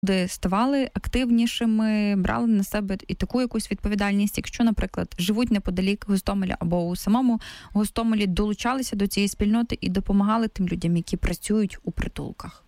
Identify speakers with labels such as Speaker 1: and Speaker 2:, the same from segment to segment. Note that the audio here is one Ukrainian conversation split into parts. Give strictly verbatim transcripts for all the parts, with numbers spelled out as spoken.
Speaker 1: люди ставали активнішими, брали на себе і таку якусь відповідальність, якщо, наприклад, живуть неподалік Гостомеля або у самому Гостомелі, долучалися до цієї спільноти і допомагали тим людям, які працюють у притулках?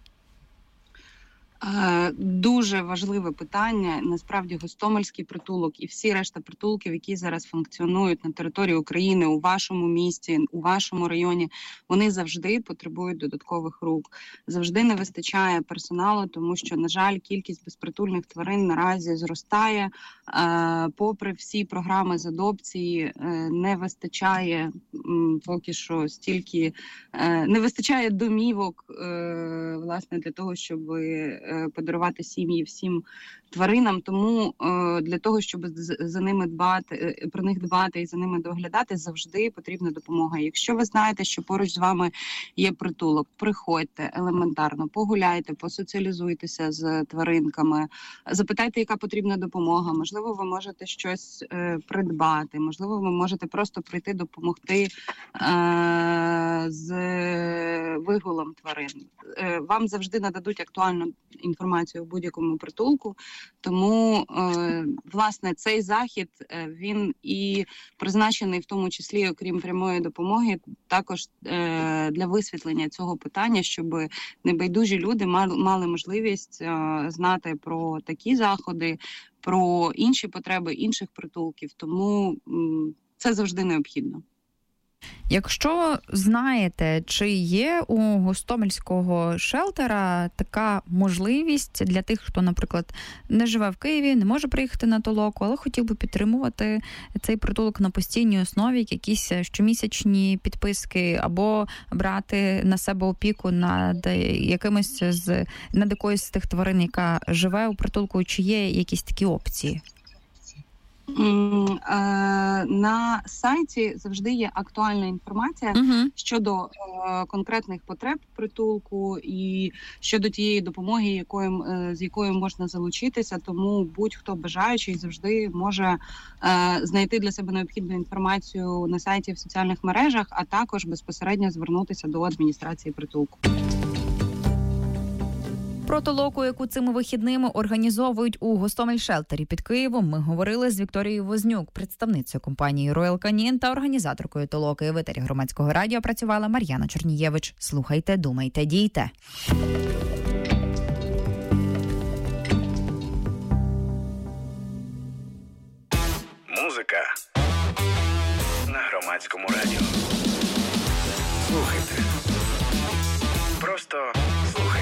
Speaker 2: Дуже важливе питання. Насправді, Гостомельський притулок і всі решта притулків, які зараз функціонують на території України, у вашому місті, у вашому районі, вони завжди потребують додаткових рук. Завжди не вистачає персоналу, тому що, на жаль, кількість безпритульних тварин наразі зростає. Попри всі програми з адопції, не вистачає поки що стільки, не вистачає домівок, власне, для того, щоб подарувати сім'ї всім тваринам. Тому е, для того, щоб за ними дбати, про них дбати і за ними доглядати, завжди потрібна допомога. Якщо ви знаєте, що поруч з вами є притулок, приходьте елементарно, погуляйте, посоціалізуйтеся з тваринками, запитайте, яка потрібна допомога. Можливо, ви можете щось е, придбати, можливо, ви можете просто прийти допомогти е, з вигулом тварин. Е, вам завжди нададуть актуальну інформацію в будь-якому притулку. Тому, е, власне, цей захід, е, він і призначений в тому числі, окрім прямої допомоги, також е, для висвітлення цього питання, щоб небайдужі люди мали, мали можливість е, знати про такі заходи, про інші потреби інших притулків. Тому м, це завжди необхідно.
Speaker 1: Якщо знаєте, чи є у Гостомельського шелтера така можливість для тих, хто, наприклад, не живе в Києві, не може приїхати на толоку, але хотів би підтримувати цей притулок на постійній основі, якісь щомісячні підписки, або брати на себе опіку над якимось з над якоюсь з тих тварин, яка живе у притулку, чи є якісь такі опції?
Speaker 2: На сайті завжди є актуальна інформація uh-huh. щодо е, конкретних потреб притулку і щодо тієї допомоги, якою, е, з якою можна залучитися. Тому будь-хто бажаючий завжди може е, знайти для себе необхідну інформацію на сайті, в соціальних мережах, а також безпосередньо звернутися до адміністрації притулку.
Speaker 1: Про толоку, яку цими вихідними організовують у Гостомель-шелтері під Києвом, ми говорили з Вікторією Вознюк, представницею компанії Royal Canin та організаторкою толоки. В етері Громадського радіо працювала Мар'яна Чернієвич. Слухайте, думайте, дійте.
Speaker 3: Музика на Громадському радіо. Слухайте.